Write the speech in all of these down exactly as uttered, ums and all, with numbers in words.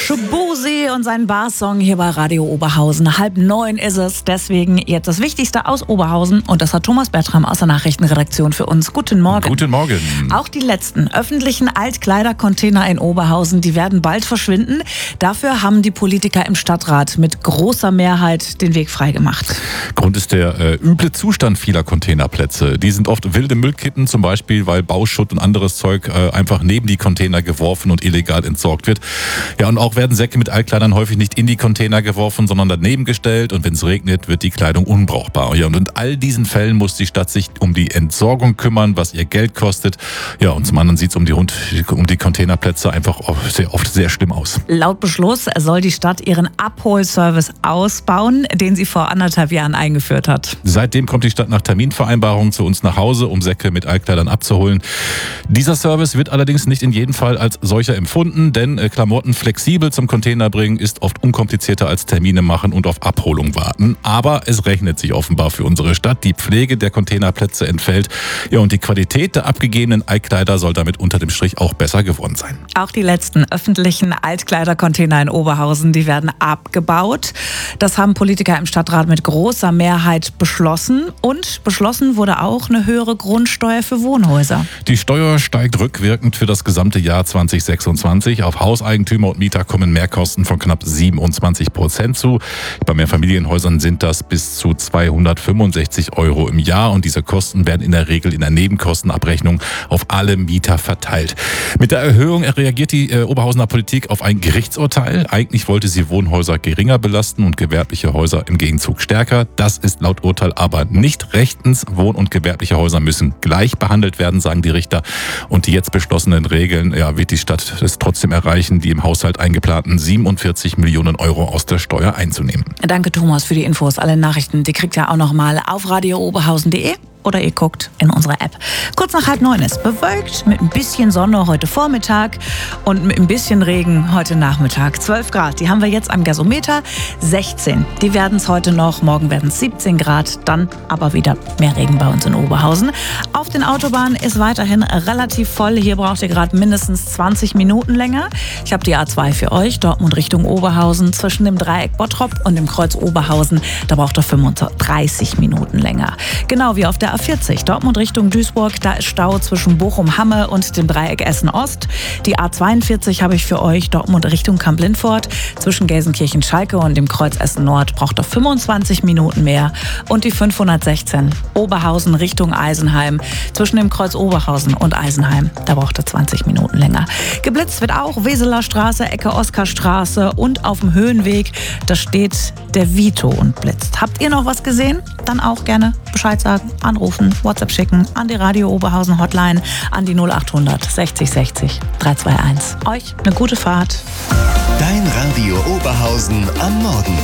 Shaboozey und sein Barsong hier bei Radio Oberhausen. Halb neun ist es, deswegen jetzt das Wichtigste aus Oberhausen. Und das hat Thomas Bertram aus der Nachrichtenredaktion für uns. Guten Morgen. Guten Morgen. Auch die letzten öffentlichen Altkleidercontainer in Oberhausen, die werden bald verschwinden. Dafür haben die Politiker im Stadtrat mit großer Mehrheit den Weg freigemacht. Grund ist der äh, üble Zustand vieler Containerplätze. Die sind oft wilde Müllkippen, zum Beispiel, weil Bauschutt und anderes Zeug äh, einfach neben die Container geworfen und illegal entsorgt wird. Ja, und auch werden Säcke mit Altkleidern häufig nicht in die Container geworfen, sondern daneben gestellt. Und wenn es regnet, wird die Kleidung unbrauchbar. Ja, und in all diesen Fällen muss die Stadt sich um die Entsorgung kümmern, was ihr Geld kostet. Ja, und zum anderen sieht es um die, um die Containerplätze einfach sehr, oft sehr schlimm aus. Laut Beschluss soll die Stadt ihren Abholservice ausbauen, den sie vor anderthalb Jahren eingeführt hat. Seitdem kommt die Stadt nach Terminvereinbarung zu uns nach Hause, um Säcke mit Altkleidern abzuholen. Dieser Service wird allerdings nicht in jedem Fall als solcher empfunden, denn äh, Klamotten flexibel zum Container bringen ist oft unkomplizierter als Termine machen und auf Abholung warten. Aber es rechnet sich offenbar für unsere Stadt. Die Pflege der Containerplätze entfällt. Ja, und die Qualität der abgegebenen Altkleider soll damit unter dem Strich auch besser geworden sein. Auch die letzten öffentlichen Altkleidercontainer in Oberhausen, die werden abgebaut. Das haben Politiker im Stadtrat mit großer Mehrheit beschlossen. Und beschlossen wurde auch eine höhere Grundsteuer für Wohnhäuser. Die Steuer steigt rückwirkend für das gesamte Jahr zwanzig sechsundzwanzig. Auf Hauseigentümer und Mieter kommen Mehrkosten von knapp siebenundzwanzig Prozent zu. Bei Mehrfamilienhäusern sind das bis zu zweihundertfünfundsechzig Euro im Jahr. Und diese Kosten werden in der Regel in der Nebenkostenabrechnung auf alle Mieter verteilt. Mit der Erhöhung reagiert die äh, Oberhausener Politik auf ein Gerichtsurteil. Eigentlich wollte sie Wohnhäuser geringer belasten und gewerbliche Häuser im Gegenzug stärker. Das ist laut Urteil aber nicht rechtens. Wohn- und gewerbliche Häuser müssen gleich behandelt werden, sagen die Richter. Und die jetzt beschlossenen Regeln, ja, wird die Stadt es trotzdem erreichen, die im Haushalt eingeplanten siebenundvierzig Millionen Euro aus der Steuer einzunehmen. Danke Thomas für die Infos. Alle Nachrichten, die kriegt ihr auch noch mal auf radio oberhausen punkt de. Oder ihr guckt in unserer App. Kurz nach halb neun ist bewölkt, mit ein bisschen Sonne heute Vormittag und mit ein bisschen Regen heute Nachmittag. zwölf Grad, die haben wir jetzt am Gasometer. sechzehn, die werden es heute noch. Morgen werden es siebzehn Grad. Dann aber wieder mehr Regen bei uns in Oberhausen. Auf den Autobahnen ist weiterhin relativ voll. Hier braucht ihr gerade mindestens zwanzig Minuten länger. Ich habe die A zwei für euch. Dortmund Richtung Oberhausen. Zwischen dem Dreieck Bottrop und dem Kreuz Oberhausen. Da braucht ihr fünfunddreißig Minuten länger. Genau wie auf der A vierzig, Dortmund Richtung Duisburg, da ist Stau zwischen Bochum-Hamme und dem Dreieck Essen-Ost. Die A zweiundvierzig habe ich für euch, Dortmund Richtung Kamp-Lindfort, zwischen Gelsenkirchen-Schalke und dem Kreuz Essen-Nord braucht ihr fünfundzwanzig Minuten mehr. Und die fünfhundertsechzehn, Oberhausen Richtung Eisenheim, zwischen dem Kreuz Oberhausen und Eisenheim, da braucht ihr zwanzig Minuten länger. Geblitzt wird auch Weseler Straße, Ecke Oskarstraße und auf dem Höhenweg, da steht der Vito und blitzt. Habt ihr noch was gesehen? Dann auch gerne Bescheid sagen, anrufen. WhatsApp schicken an die Radio Oberhausen Hotline an die null achthundert sechzig sechzig dreihunderteinundzwanzig. Euch eine gute Fahrt. Dein Radio Oberhausen am Morgen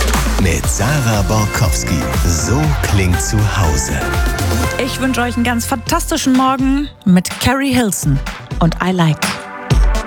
mit Sarah Borkowski. So klingt zu Hause. Ich wünsche euch einen ganz fantastischen Morgen mit Carrie Hilson und I Like.